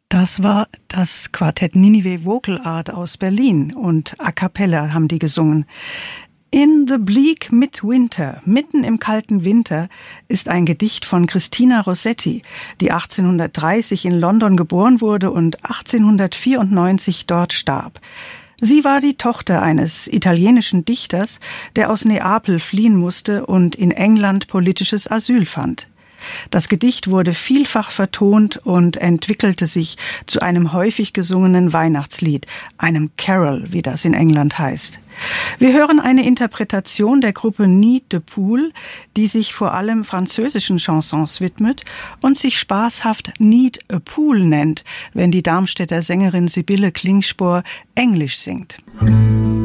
Das war das Quartett Ninive Vocal Art aus Berlin und a cappella haben die gesungen. In the bleak midwinter, mitten im kalten Winter, ist ein Gedicht von Christina Rossetti, die 1830 in London geboren wurde und 1894 dort starb. Sie war die Tochter eines italienischen Dichters, der aus Neapel fliehen musste und in England politisches Asyl fand. Das Gedicht wurde vielfach vertont und entwickelte sich zu einem häufig gesungenen Weihnachtslied, einem Carol, wie das in England heißt. Wir hören eine Interpretation der Gruppe Nid de Poule, die sich vor allem französischen Chansons widmet und sich spaßhaft Need a Pool nennt, wenn die Darmstädter Sängerin Sibylle Klingspor Englisch singt.